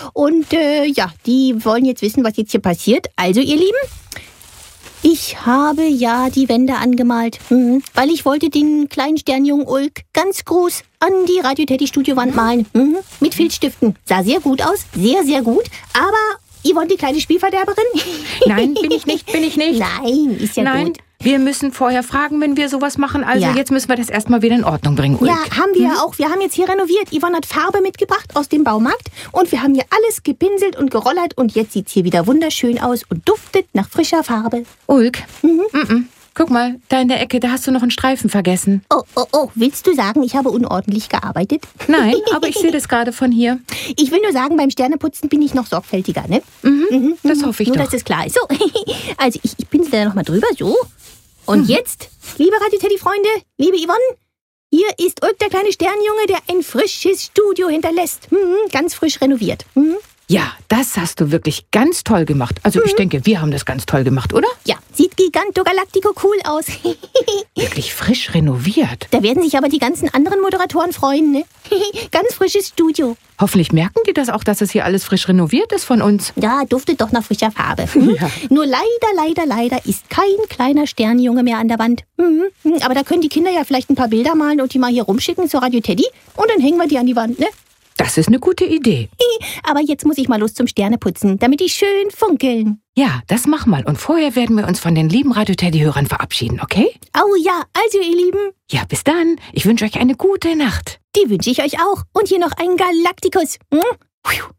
Und ja, die wollen jetzt wissen, was jetzt hier passiert. Also, ihr Lieben, ich habe ja die Wände angemalt, weil ich wollte den kleinen Sternjungen Ulk ganz groß an die Radio Teddy Studiowand malen. Mit Filzstiften. Sah sehr gut aus, sehr, sehr gut. Aber Yvonne, die kleine Spielverderberin? Nein, bin ich nicht. Nein, ist ja gut. Wir müssen vorher fragen, wenn wir sowas machen. Also Ja. Jetzt müssen wir das erstmal wieder in Ordnung bringen, Ulk. Ja, haben wir ja auch. Wir haben jetzt hier renoviert. Yvonne hat Farbe mitgebracht aus dem Baumarkt. Und wir haben hier alles gepinselt und gerollert. Und jetzt sieht's hier wieder wunderschön aus und duftet nach frischer Farbe. Ulk, guck mal, da in der Ecke, da hast du noch einen Streifen vergessen. Oh, willst du sagen, ich habe unordentlich gearbeitet? Nein, aber ich sehe das gerade von hier. Ich will nur sagen, beim Sterneputzen bin ich noch sorgfältiger, ne? Das hoffe ich Nur, doch. dass es klar ist. So, also ich pinsel da nochmal drüber, so. Und jetzt, liebe Radio Teddy-Freunde, liebe Yvonne, hier ist Ulk, der kleine Sternjunge, der ein frisches Studio hinterlässt. Ganz frisch renoviert. Ja, das hast du wirklich ganz toll gemacht. Also ich denke, wir haben das ganz toll gemacht, oder? Ja, sieht Giganto Galactico cool aus. Wirklich frisch renoviert. Da werden sich aber die ganzen anderen Moderatoren freuen, ne? Ganz frisches Studio. Hoffentlich merken die das auch, dass es hier alles frisch renoviert ist von uns. Ja, duftet doch nach frischer Farbe. Ja. Nur leider ist kein kleiner Sternjunge mehr an der Wand. Aber da können die Kinder ja vielleicht ein paar Bilder malen und die mal hier rumschicken zur Radio Teddy. Und dann hängen wir die an die Wand, ne? Das ist eine gute Idee. Aber jetzt muss ich mal los zum Sterneputzen, damit die schön funkeln. Ja, das mach mal. Und vorher werden wir uns von den lieben Radio-Teddy-Hörern verabschieden, okay? Oh ja, also ihr Lieben, Ja, bis dann. Ich wünsche euch eine gute Nacht. die wünsche ich euch auch. Und hier noch einen Galaktikus.